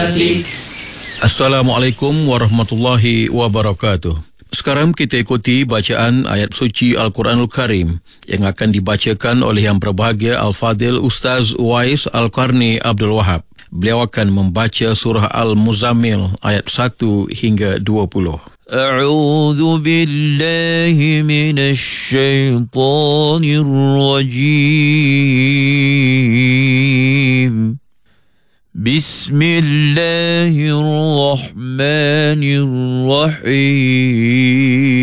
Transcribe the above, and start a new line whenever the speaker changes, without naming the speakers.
Assalamualaikum warahmatullahi wabarakatuh. Sekarang kita ikuti bacaan ayat suci Al-Quranul Karim yang akan dibacakan oleh Yang Berbahagia Al-Fadil Ustaz Uwais Al-Qarni Abdul Wahab. Beliau akan membaca surah Al-Muzammil ayat 1 hingga 20.
A'udzu billahi minasy syaithanir rajim. Bismillahirrahmanirrahim.